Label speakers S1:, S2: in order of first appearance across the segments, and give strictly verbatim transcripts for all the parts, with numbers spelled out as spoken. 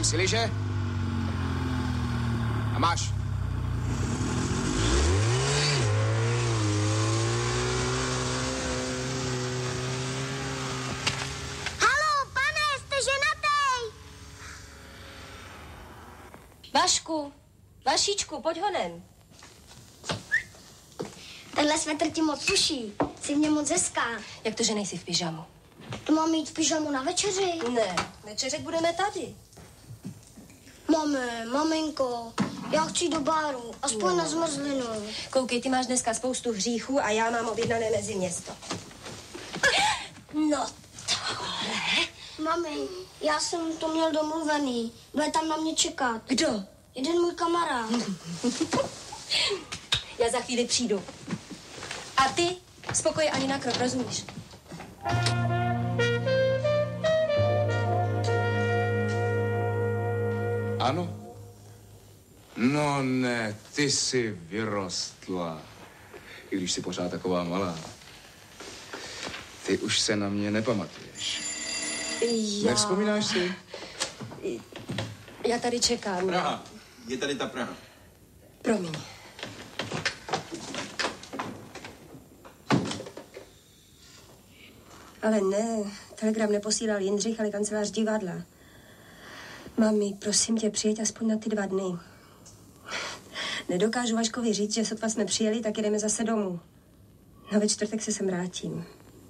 S1: Vem si lyže a máš.
S2: Haló, pane, jste ženatej!
S3: Vašku, Vašíčku, pojď honem.
S2: Tenhle svetr ti moc suší, jsi v něm moc hezká.
S3: Jak to, že nejsi v pyžamu?
S2: To mám jít v pyžamu na večeři?
S3: Ne, večeřet budeme tady.
S2: Mami, maminko, já chci do báru, aspoň no. na zmrzlinu.
S3: Koukej, ty máš dneska spoustu hříchů a já mám objednané mezi město. No tohle.
S2: Mami, já jsem to měl domluvený. Bude tam na mě čekat.
S3: Kdo?
S2: Jeden můj kamarád.
S3: Já za chvíli přijdu. A ty spokoj ani na krok, rozumíš?
S1: Ano? No ne, ty jsi vyrostla. I když jsi pořád taková malá. Ty už se na mě nepamatuješ.
S3: Já...
S1: Nevzpomínáš si?
S3: Já tady čekám.
S4: Praha. Je tady ta Praha.
S3: Promiň. Ale ne, telegram neposílal Jindřich, ale kancelář divadla. Mami, prosím tě, přijeď aspoň na ty dva dny. Nedokážu Vaškovi říct, že sotva jsme přijeli, tak jedeme zase domů. No ve čtvrtek se sem vrátím.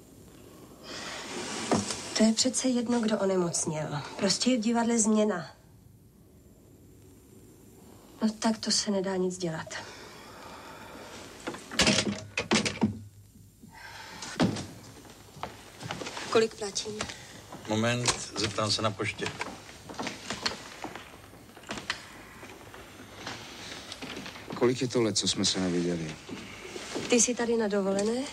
S3: To je přece jedno, kdo onemocněl. Prostě je v divadle změna. No tak to se nedá nic dělat. Kolik platím?
S4: Moment, zeptám se na poště.
S1: Kolik je to let, co jsme se neviděli?
S3: Ty jsi tady na dovolené?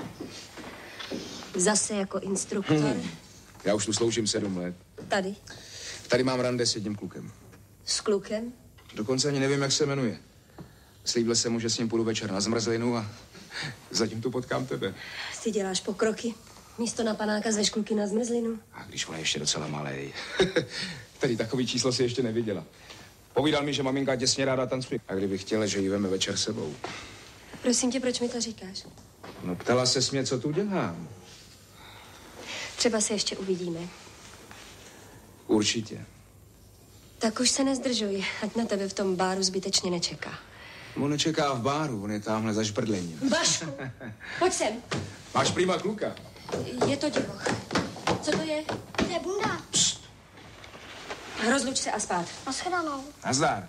S3: Zase jako instruktor? Hmm.
S1: Já už tu sloužím sedm let.
S3: Tady?
S1: Tady mám rande s jedním klukem.
S3: S klukem?
S1: Dokonce ani nevím, jak se jmenuje. Slíbil jsem mu, že s ním půjdu večer na zmrzlinu a zatím tu potkám tebe.
S3: Ty děláš pokroky. Místo na panáka zveš kluky na zmrzlinu.
S1: A když on je ještě docela malej. Tady takový číslo si ještě neviděla. Povídal mi, že maminka těsně ráda tancuje. A kdyby chtěla, že jí veme večer sebou.
S3: Prosím tě, proč mi to říkáš?
S1: No ptala ses mě, co tu dělám.
S3: Třeba se ještě uvidíme.
S1: Určitě.
S3: Tak už se nezdržuj, ať na tebe v tom báru zbytečně nečeká.
S1: On nečeká v báru, on je tamhle za šprdlením.
S3: Vašku, pojď sem.
S1: Máš prýma kluka?
S3: Je to divoch. Co to je?
S2: To je bunda.
S1: Psst.
S3: Rozluč se a spát.
S2: Naschledanou.
S1: Nazdar.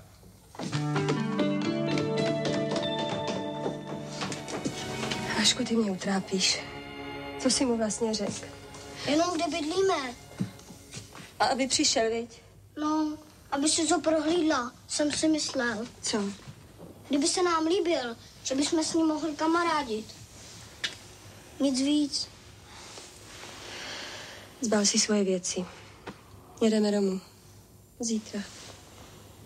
S3: Vašku, ty mě utrápíš. Co jsi mu vlastně řekl?
S2: Jenom kde bydlíme.
S3: A aby přišel, viď?
S2: No, aby si to prohlídla, jsem si myslel.
S3: Co?
S2: Kdyby se nám líbil, že bychom s ním mohli kamarádit. Nic víc.
S3: Zbal si svoje věci. Jedeme domů. Zítra.